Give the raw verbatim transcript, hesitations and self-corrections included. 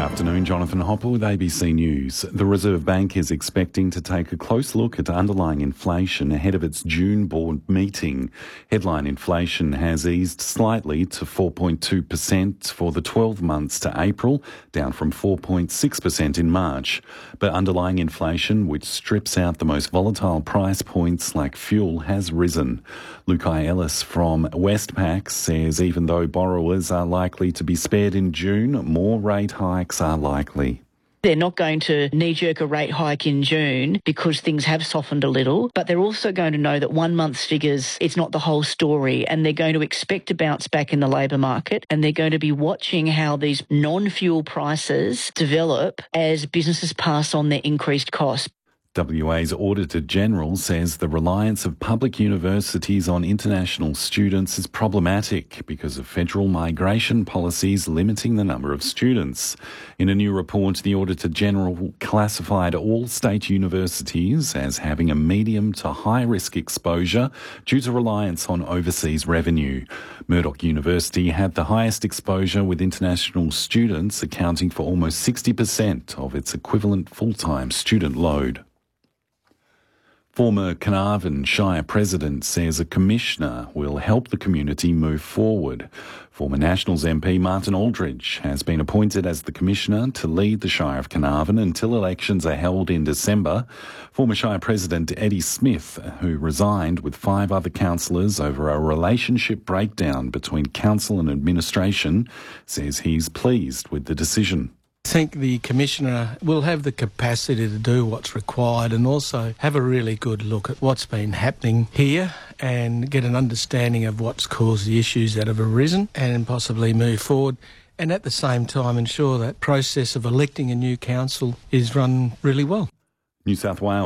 afternoon, Jonathan Hopper with A B C News. The Reserve Bank is expecting to take a close look at underlying inflation ahead of its June board meeting. Headline inflation has eased slightly to four point two percent for the twelve months to April, down from four point six percent in March. But underlying inflation, which strips out the most volatile price points like fuel, has risen. Lukai Ellis from Westpac says even though borrowers are likely to be spared in June, more rate hikes are likely. They're not going to knee-jerk a rate hike in June because things have softened a little, but they're also going to know that one month's figures, it's not the whole story, and they're going to expect a bounce back in the labour market, and they're going to be watching how these non-fuel prices develop as businesses pass on their increased costs. W A's Auditor General says the reliance of public universities on international students is problematic because of federal migration policies limiting the number of students. In a new report, the Auditor General classified all state universities as having a medium to high risk exposure due to reliance on overseas revenue. Murdoch University had the highest exposure, with international students accounting for almost sixty percent of its equivalent full-time student load. Former Carnarvon Shire President says a commissioner will help the community move forward. Former Nationals M P Martin Aldridge has been appointed as the commissioner to lead the Shire of Carnarvon until elections are held in December. Former Shire President Eddie Smith, who resigned with five other councillors over a relationship breakdown between council and administration, says he's pleased with the decision. I think the Commissioner will have the capacity to do what's required and also have a really good look at what's been happening here and get an understanding of what's caused the issues that have arisen and possibly move forward, and at the same time ensure that process of electing a new council is run really well. New South Wales